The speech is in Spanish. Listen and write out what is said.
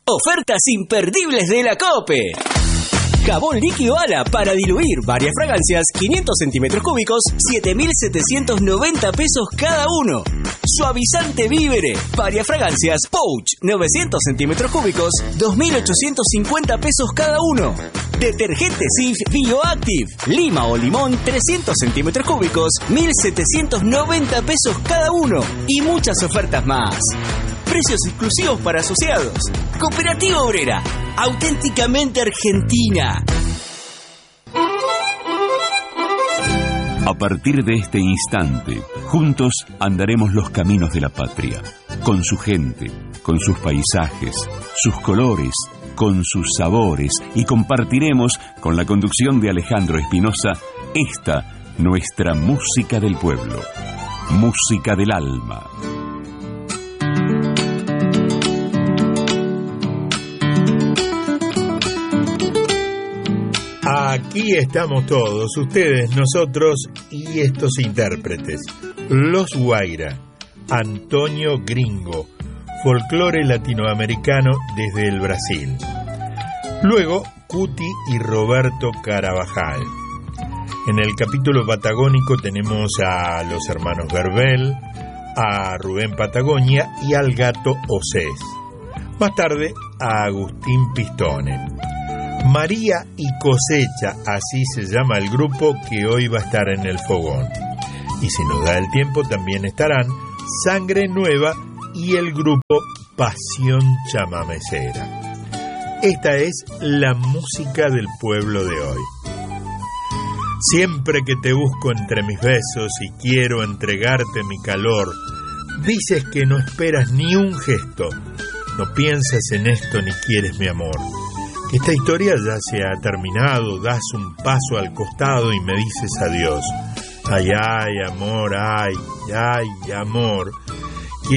Ofertas imperdibles de la COPE. Jabón líquido Ala para diluir varias fragancias, 500 centímetros cúbicos, 7.790 pesos cada uno. Suavizante Vívere, varias fragancias, Pouch, 900 centímetros cúbicos, 2.850 pesos cada uno. Detergente Cif Bioactive, lima o limón, 300 centímetros cúbicos, 1.790 pesos cada uno. Y muchas ofertas más. Precios exclusivos para asociados. Cooperativa Obrera, auténticamente argentina. A partir de este instante, juntos andaremos los caminos de la patria, con su gente, con sus paisajes, sus colores, con sus sabores, y compartiremos, con la conducción de Alejandro Espinosa, esta, nuestra música del pueblo, música del alma. Aquí estamos todos, ustedes, nosotros y estos intérpretes. Los Guaira, Antonio Gringo, folclore latinoamericano desde el Brasil. Luego, Cuti y Roberto Carabajal. En el capítulo patagónico tenemos a los hermanos Gardel, a Rubén Patagonia y al gato Osés. Más tarde, a Agustín Pistone. María y Cosecha, así se llama el grupo que hoy va a estar en el fogón. Y si nos da el tiempo también estarán Sangre Nueva y el grupo Pasión Chamamecera. Esta es la música del pueblo de hoy. Siempre que te busco entre mis besos y quiero entregarte mi calor, dices que no esperas ni un gesto, no piensas en esto ni quieres mi amor. Esta historia ya se ha terminado, das un paso al costado y me dices adiós. Ay, ay, amor, ay, ay, amor.